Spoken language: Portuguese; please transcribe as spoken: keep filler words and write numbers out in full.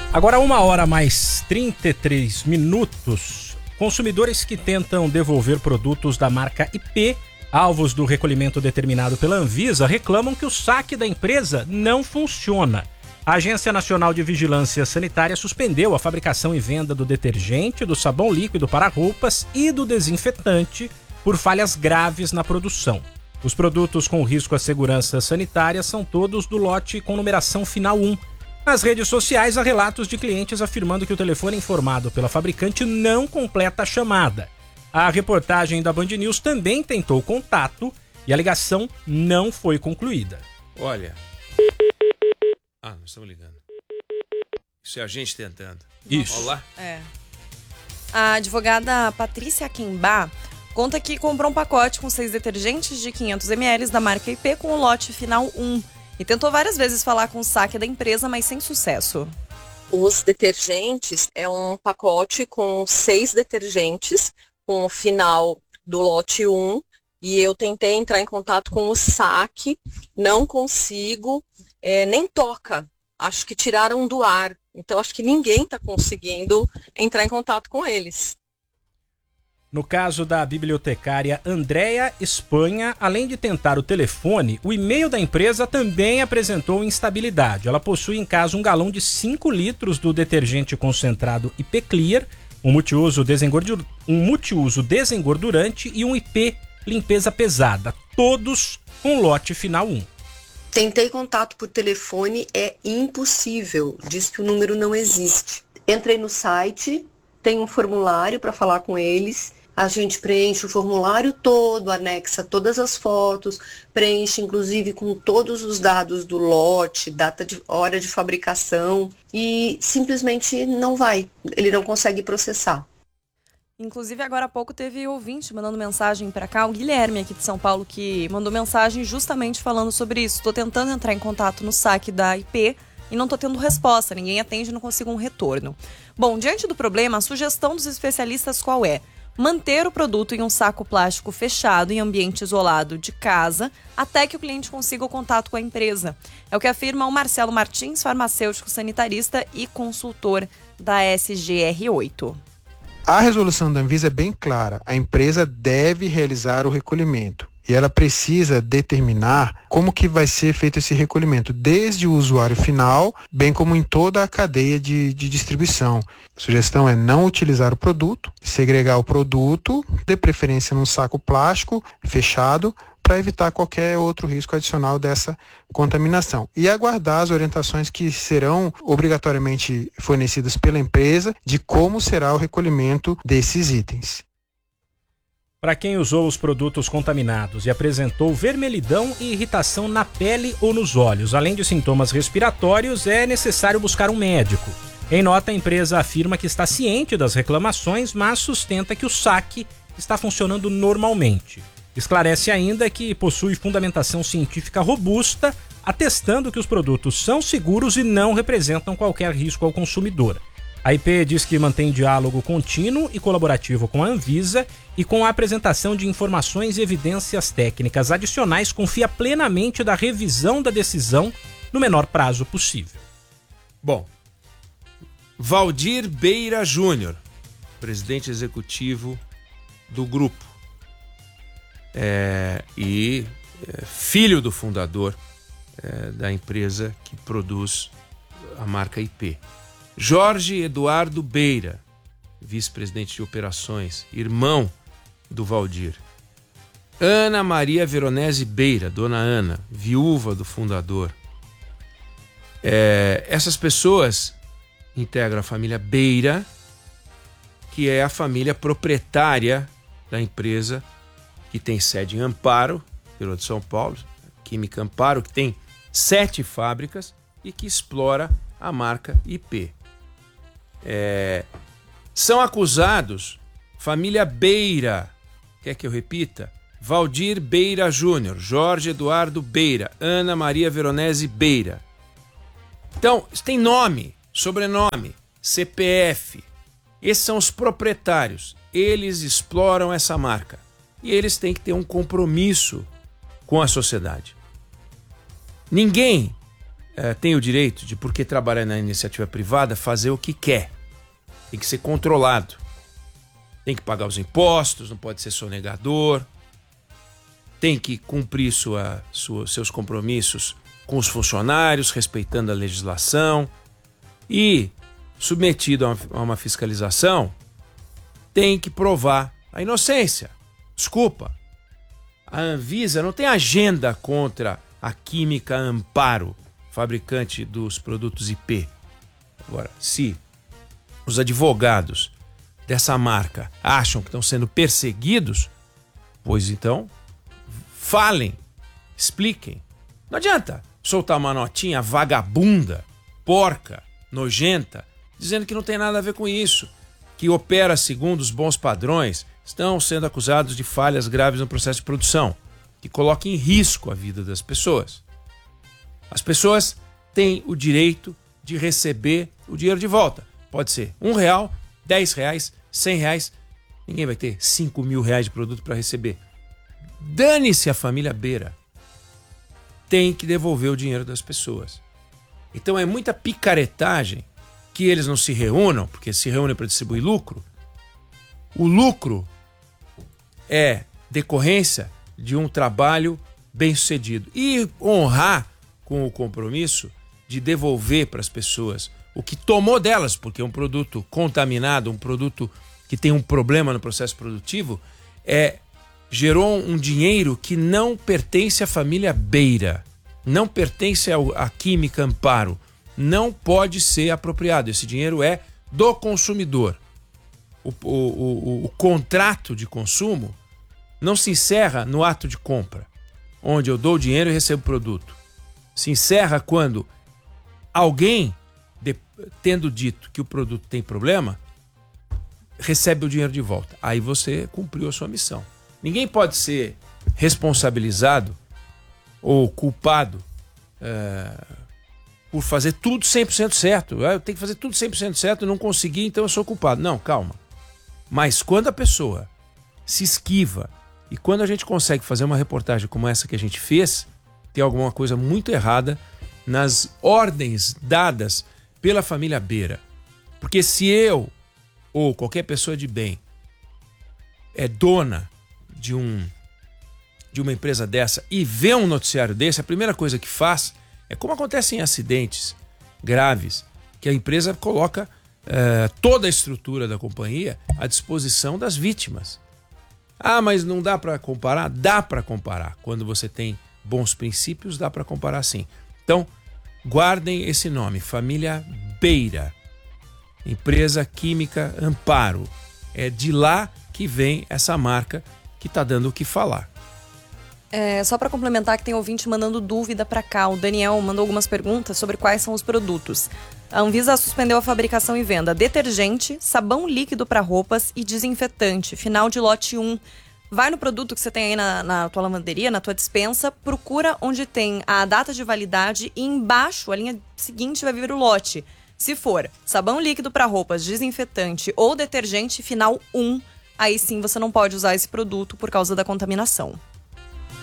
Agora, uma hora mais trinta e três minutos, consumidores que tentam devolver produtos da marca I P, alvos do recolhimento determinado pela Anvisa, reclamam que o saque da empresa não funciona. A Agência Nacional de Vigilância Sanitária suspendeu a fabricação e venda do detergente, do sabão líquido para roupas e do desinfetante por falhas graves na produção. Os produtos com risco à segurança sanitária são todos do lote com numeração final um. Nas redes sociais, há relatos de clientes afirmando que o telefone informado pela fabricante não completa a chamada. A reportagem da Band News também tentou contato e a ligação não foi concluída. Olha... Ah, nós estamos ligando. Isso é a gente tentando. Isso. Olá. É. A advogada Patrícia Quembá conta que comprou um pacote com seis detergentes de quinhentos mililitros da marca I P com o lote final um. E tentou várias vezes falar com o saque da empresa, mas sem sucesso. Os detergentes é um pacote com seis detergentes, com o final do lote um. E eu tentei entrar em contato com o saque, não consigo, é, nem toca. Acho que tiraram do ar. Então, acho que ninguém está conseguindo entrar em contato com eles. No caso da bibliotecária Andréa Espanha, além de tentar o telefone, o e-mail da empresa também apresentou instabilidade. Ela possui em casa um galão de cinco litros do detergente concentrado I P Clear, um multiuso, desengordur... um multiuso desengordurante e um I P limpeza pesada, todos com lote final um. Tentei contato por telefone, é impossível, diz que o número não existe. Entrei no site, tem um formulário para falar com eles, a gente preenche o formulário todo, anexa todas as fotos, preenche inclusive com todos os dados do lote, data de hora de fabricação e simplesmente não vai, ele não consegue processar. Inclusive, agora há pouco teve ouvinte mandando mensagem para cá, o Guilherme aqui de São Paulo, que mandou mensagem justamente falando sobre isso. Estou tentando entrar em contato no saque da I P e não estou tendo resposta, ninguém atende e não consigo um retorno. Bom, diante do problema, a sugestão dos especialistas qual é? Manter o produto em um saco plástico fechado em ambiente isolado de casa até que o cliente consiga o contato com a empresa. É o que afirma o Marcelo Martins, farmacêutico sanitarista e consultor da S G R oito. A resolução da Anvisa é bem clara, a empresa deve realizar o recolhimento e ela precisa determinar como que vai ser feito esse recolhimento, desde o usuário final, bem como em toda a cadeia de, de distribuição. A sugestão é não utilizar o produto, segregar o produto, de preferência num saco plástico fechado, para evitar qualquer outro risco adicional dessa contaminação. E aguardar as orientações que serão obrigatoriamente fornecidas pela empresa de como será o recolhimento desses itens. Para quem usou os produtos contaminados e apresentou vermelhidão e irritação na pele ou nos olhos, além de sintomas respiratórios, é necessário buscar um médico. Em nota, a empresa afirma que está ciente das reclamações, mas sustenta que o saque está funcionando normalmente. Esclarece ainda que possui fundamentação científica robusta, atestando que os produtos são seguros e não representam qualquer risco ao consumidor. A I P diz que mantém diálogo contínuo e colaborativo com a Anvisa e com a apresentação de informações e evidências técnicas adicionais confia plenamente da revisão da decisão no menor prazo possível. Bom, Valdir Beira Júnior, presidente executivo do grupo. É, e é, filho do fundador é, da empresa que produz a marca I P. Jorge Eduardo Beira, vice-presidente de operações, irmão do Valdir. Ana Maria Veronese Beira, dona Ana, viúva do fundador. É, essas pessoas integram a família Beira, que é a família proprietária da empresa que tem sede em Amparo, interior de São Paulo, Química Amparo, que tem sete fábricas e que explora a marca I P. É, são acusados, família Beira, quer que eu repita? Valdir Beira Júnior, Jorge Eduardo Beira, Ana Maria Veronese Beira. Então, tem nome, sobrenome, C P F. Esses são os proprietários. Eles exploram essa marca. E eles têm que ter um compromisso com a sociedade. Ninguém é, tem o direito de, porque trabalha na iniciativa privada, fazer o que quer. Tem que ser controlado. Tem que pagar os impostos, não pode ser sonegador. Tem que cumprir sua, sua, seus compromissos com os funcionários, respeitando a legislação. E, submetido a uma, a uma fiscalização, tem que provar a inocência. Desculpa. A Anvisa não tem agenda contra a Química Amparo, fabricante dos produtos I P. Agora, se os advogados dessa marca acham que estão sendo perseguidos, pois então, falem, expliquem. Não adianta soltar uma notinha vagabunda, porca, nojenta, dizendo que não tem nada a ver com isso, que opera segundo os bons padrões, estão sendo acusados de falhas graves no processo de produção, que coloca em risco a vida das pessoas. As pessoas têm o direito de receber o dinheiro de volta. Pode ser um real, dez reais, cem reais. Ninguém vai ter cinco mil reais de produto para receber. Dane-se a família Beira. Tem que devolver o dinheiro das pessoas. Então é muita picaretagem que eles não se reúnam, porque se reúnem para distribuir lucro. O lucro é decorrência de um trabalho bem sucedido. E honrar com o compromisso de devolver para as pessoas o que tomou delas, porque um produto contaminado, um produto que tem um problema no processo produtivo, é, gerou um dinheiro que não pertence à família Beira, não pertence ao, à Química Amparo, não pode ser apropriado. Esse dinheiro é do consumidor. O, o, o, o contrato de consumo não se encerra no ato de compra, onde eu dou o dinheiro e recebo o produto. Se encerra quando alguém, de, tendo dito que o produto tem problema, recebe o dinheiro de volta. Aí você cumpriu a sua missão. Ninguém pode ser responsabilizado ou culpado é, por fazer tudo cem por cento certo. Eu tenho que fazer tudo cem por cento certo, não consegui, então eu sou culpado. Não, calma. Mas quando a pessoa se esquiva e quando a gente consegue fazer uma reportagem como essa que a gente fez, tem alguma coisa muito errada nas ordens dadas pela família Beira. Porque se eu ou qualquer pessoa de bem é dona de, um, de uma empresa dessa e vê um noticiário desse, a primeira coisa que faz é como acontece em acidentes graves, que a empresa coloca eh, toda a estrutura da companhia à disposição das vítimas. Ah, mas não dá para comparar? Dá para comparar. Quando você tem bons princípios, dá para comparar sim. Então, guardem esse nome, família Beira, empresa Química Amparo. É de lá que vem essa marca que está dando o que falar. É, só para complementar que tem ouvinte mandando dúvida para cá. O Daniel mandou algumas perguntas sobre quais são os produtos. A Anvisa suspendeu a fabricação e venda detergente, sabão líquido para roupas e desinfetante. Final de lote um. Vai no produto que você tem aí na, na tua lavanderia, na tua despensa, procura onde tem a data de validade e embaixo, a linha seguinte, vai vir o lote. Se for sabão líquido para roupas, desinfetante ou detergente, final um, aí sim você não pode usar esse produto por causa da contaminação.